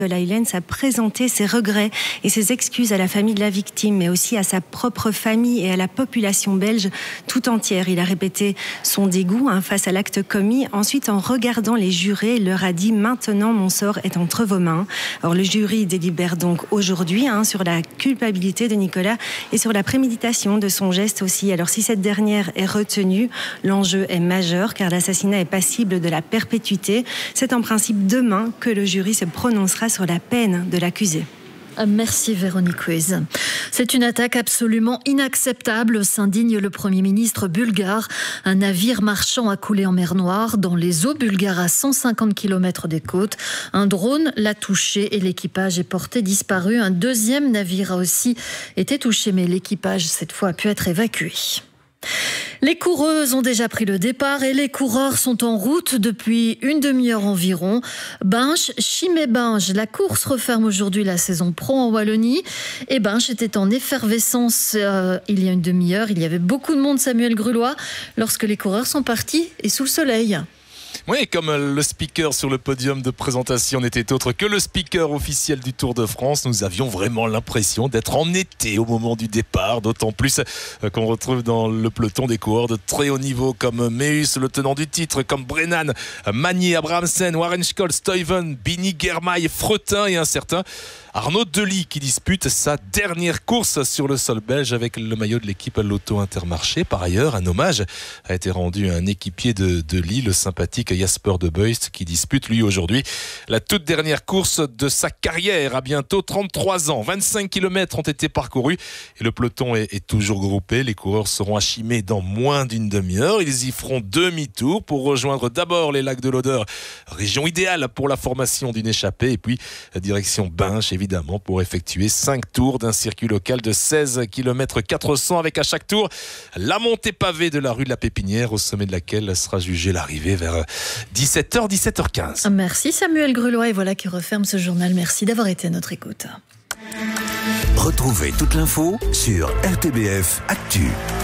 Nicolas Hylens a présenté ses regrets et ses excuses à la famille de la victime, mais aussi à sa propre famille et à la population belge tout entière. Il a répété son dégoût face à l'acte commis. Ensuite, en regardant les jurés, il leur a dit « Maintenant, mon sort est entre vos mains ». Alors, le jury délibère donc aujourd'hui sur la culpabilité de Nicolas et sur la préméditation de son geste aussi. Alors, si cette dernière est retenue, l'enjeu est majeur car l'assassinat est passible de la perpétuité. C'est en principe demain que le jury se prononcera sur la peine de l'accusé. Merci Véronique Ruiz. C'est une attaque absolument inacceptable, s'indigne le Premier ministre bulgare. Un navire marchand a coulé en mer Noire, dans les eaux bulgares à 150 km des côtes. Un drone l'a touché et l'équipage est porté disparu. Un deuxième navire a aussi été touché, mais l'équipage, cette fois, a pu être évacué. Les coureuses ont déjà pris le départ et les coureurs sont en route depuis une demi-heure environ. Binche, Chimay-Binge, la course referme aujourd'hui la saison pro en Wallonie. Et Binche était en effervescence il y a une demi-heure. Il y avait beaucoup de monde, Samuel Grulois, lorsque les coureurs sont partis et sous le soleil. Oui, comme le speaker sur le podium de présentation n'était autre que le speaker officiel du Tour de France, nous avions vraiment l'impression d'être en été au moment du départ, d'autant plus qu'on retrouve dans le peloton des coureurs de très haut niveau comme Meus, le tenant du titre, comme Brennan, Magnier, Abrahamsen, Warren Scholl, Stuyven, Bini, Germain, Fretin et un certain Arnaud Delis qui dispute sa dernière course sur le sol belge avec le maillot de l'équipe Lotto Intermarché. Par ailleurs, un hommage a été rendu à un équipier de Delis, le sympathique Jasper De Beust, qui dispute lui aujourd'hui la toute dernière course de sa carrière à bientôt 33 ans. 25 km ont été parcourus et le peloton est toujours groupé. Les coureurs seront à Chimay dans moins d'une demi-heure. Ils y feront demi-tour pour rejoindre d'abord les lacs de l'Odeur, région idéale pour la formation d'une échappée, et puis direction Binche, évidemment, pour effectuer 5 tours d'un circuit local de 16 km 400 avec à chaque tour la montée pavée de la rue de la Pépinière, au sommet de laquelle sera jugée l'arrivée vers 17h, 17h15. Merci Samuel Grulois, et voilà qui referme ce journal. Merci d'avoir été à notre écoute. Retrouvez toute l'info sur RTBF Actu.